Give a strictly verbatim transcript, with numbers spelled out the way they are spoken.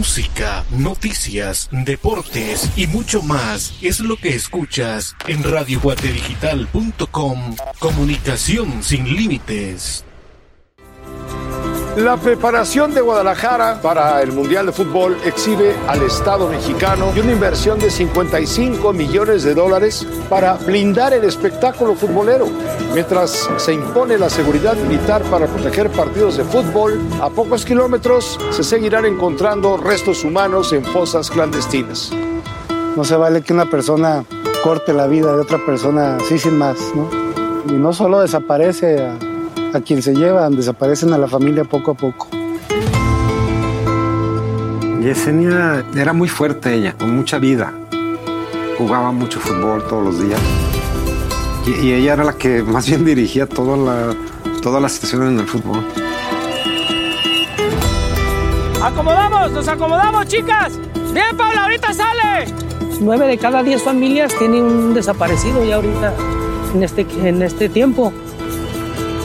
música, noticias, deportes y mucho más es lo que escuchas en radio guate digital punto com. Comunicación sin límites. La preparación de Guadalajara para el Mundial de Fútbol exhibe al Estado mexicano y una inversión de cincuenta y cinco millones de dólares para blindar el espectáculo futbolero. Mientras se impone la seguridad militar para proteger partidos de fútbol, a pocos kilómetros se seguirán encontrando restos humanos en fosas clandestinas. No se vale que una persona corte la vida de otra persona así sin más, ¿no? Y no solo desaparece a... a quien se llevan, desaparecen a la familia poco a poco. Yesenia era muy fuerte ella, con mucha vida. Jugaba mucho fútbol todos los días. Y, y ella era la que más bien dirigía toda la, todas las situaciones en el fútbol. ¡Acomodamos! ¡Nos acomodamos, chicas! ¡Bien, Paula! ¡Ahorita sale! Nueve de cada diez familias tienen un desaparecido ya ahorita, en este, en este tiempo.